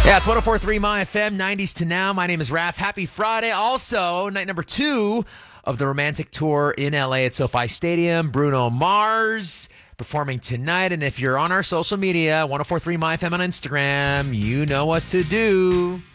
Yeah, it's 104.3 My FM, 90s to now. My name is Raph. Happy Friday. Also, night number 2 of the Romantic Tour in LA at SoFi Stadium. Bruno Mars performing tonight. And if you're on our social media, 104.3 My FM on Instagram, you know what to do.